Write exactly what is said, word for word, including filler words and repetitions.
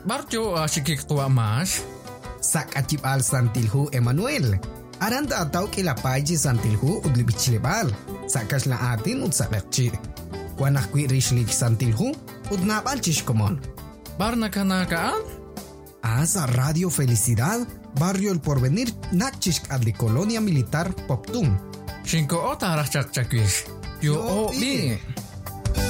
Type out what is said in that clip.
Barjo asikik tua mas. Sak acip al santilhu Emmanuel. Aranda ataw kilapaji santilhu udlibichilebal. Sakas la atin ud sakakchi. Wanak kwi rishlik santilhu udnabal chishkomon. Barna kanakaan? Asa Radio Felicidad, Barrio El Porvenir, Nachishk adli Colonia Militar Poptun. Shinko ota arachak chakwish. Yo o bi.